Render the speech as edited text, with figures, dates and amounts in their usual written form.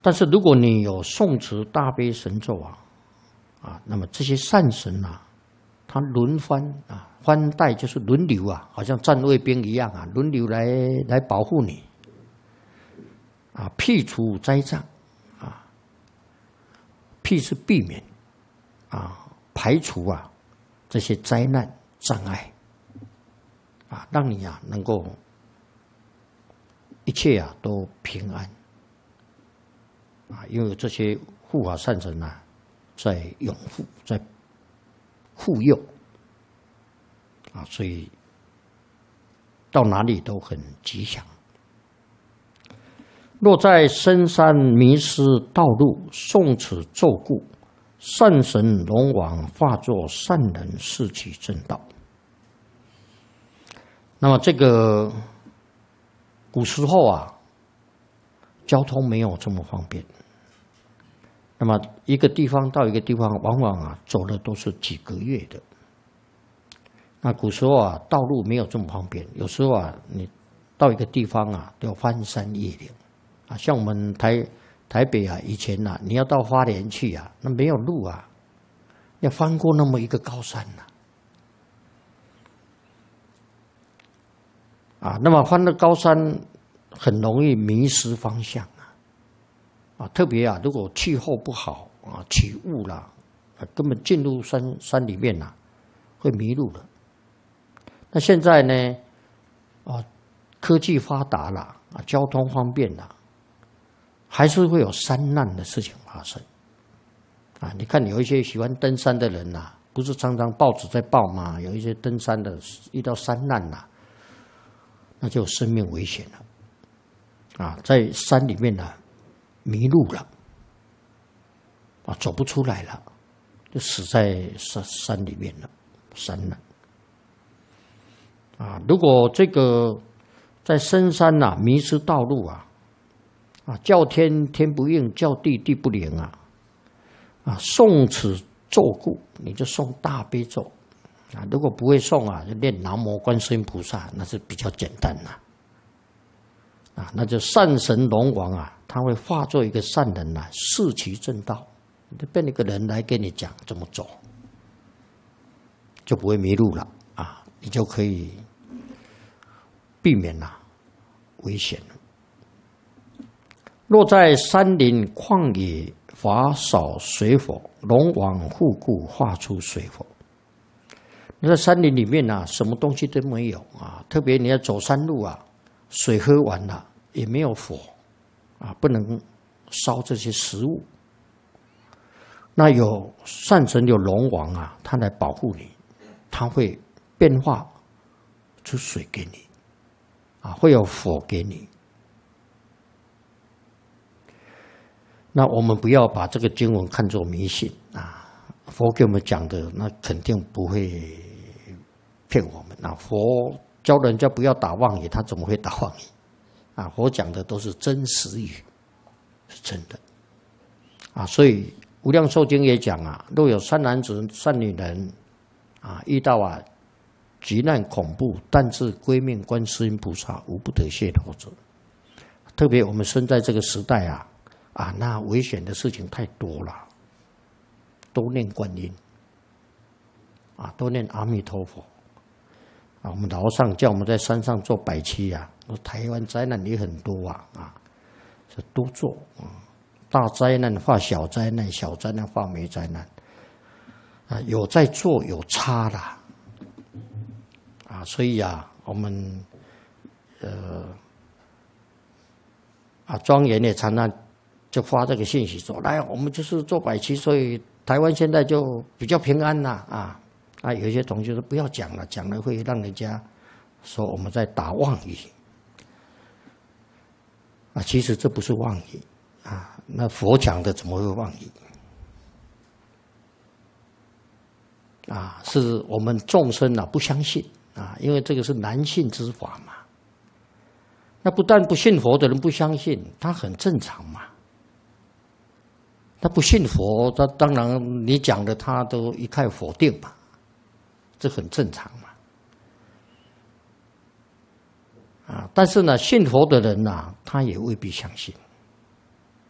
但是如果你有诵持大悲神咒那么这些善神他轮番番带就是轮流好像站卫兵一样轮流来保护你辟除灾障辟是避免排除这些灾难障碍让你能够一切都平安因为这些护法善神在拥护在护佑所以到哪里都很吉祥。若在深山迷失道路，诵此咒故，善神龙王化作善人，示其正道。那么这个古时候交通没有这么方便，那么一个地方到一个地方，往往走的都是几个月的。那古时候道路没有这么方便，有时候你到一个地方都要翻山越岭像我们台北以前你要到花莲去那没有路要翻过那么一个高山那么翻了高山很容易迷失方向特别如果气候不好起雾了根本进入山里面会迷路了。那现在呢科技发达了交通方便了，还是会有山难的事情发生你看有一些喜欢登山的人不是常常报纸在报吗？有一些登山的遇到山难那就有生命危险了在山里面迷路了走不出来了，就死在山里面了，山难如果这个在深山迷失道路叫天天不应，叫地地不灵诵此咒故，你就诵大悲咒如果不会诵就念南无观世音菩萨，那是比较简单那就善神龙王他会化作一个善人示其正道，就变一个人来跟你讲怎么走，就不会迷路了你就可以避免危险了。若在山林旷野法少水火，龙王护顾化出水火。那在山林里面什么东西都没有特别你要走山路水喝完了也没有火不能烧这些食物。那有善神有龙王他来保护你，他会变化出水给你会有火给你。那我们不要把这个经文看作迷信佛给我们讲的那肯定不会骗我们佛教人家不要打妄语，他怎么会打妄语佛讲的都是真实语，是真的所以无量寿经也讲若有善男子善女人遇到急难恐怖，但自归命观世音菩萨，无不得解脱者。特别我们生在这个时代那危险的事情太多了，都念观音都念阿弥陀佛我们老上叫我们在山上做百七台湾灾难也很多是多做大灾难化小灾难，小灾难化没灾难有在做有差啦所以我们庄严也常常就发这个信息说，来我们就是做百七，所以台湾现在就比较平安有一些同学说不要讲了，讲了会让人家说我们在打妄语其实这不是妄语那佛讲的怎么会妄语是我们众生不相信因为这个是难信之法嘛。那不但不信佛的人不相信，他很正常嘛。他不信佛，他当然你讲的他都一概否定嘛，这很正常嘛。但是呢，信佛的人他也未必相信。